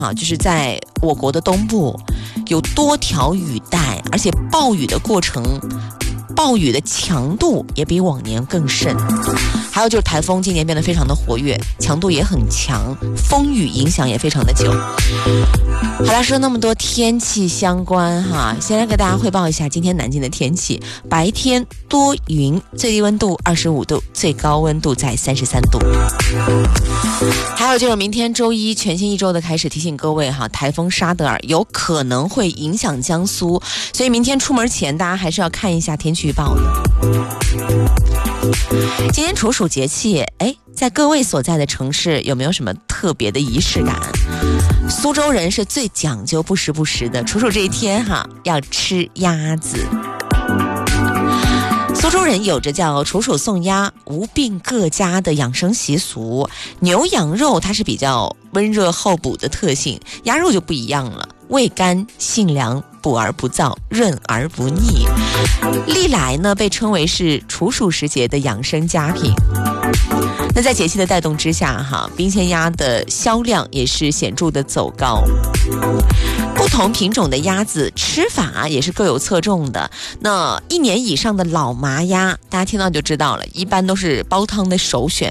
就是在我国的东部有多条雨带，而且暴雨的过程，暴雨的强度也比往年更甚。还有就是台风今年变得非常的活跃，强度也很强，风雨影响也非常的久。好了，说那么多天气相关先来给大家汇报一下今天南京的天气。白天多云，最低温度25度，最高温度在33度。还有就是明天周一全新一周的开始，提醒各位台风沙德尔有可能会影响江苏，所以明天出门前大家还是要看一下天气预报的。今天处暑节气，在各位所在的城市有没有什么特别的仪式感？苏州人是最讲究不时不食的，处暑这一天要吃鸭子。苏州人有着叫处暑送鸭、无病各家的养生习俗。牛羊肉它是比较温热厚补的特性，鸭肉就不一样了，味甘性凉，补而不燥，润而不腻。历来呢被称为是处暑时节的养生佳品。那在节气的带动之下冰鲜鸭的销量也是显著的走高。不同品种的鸭子吃法也是各有侧重的。那1年以上的老麻鸭，大家听到就知道了，一般都是煲汤的首选，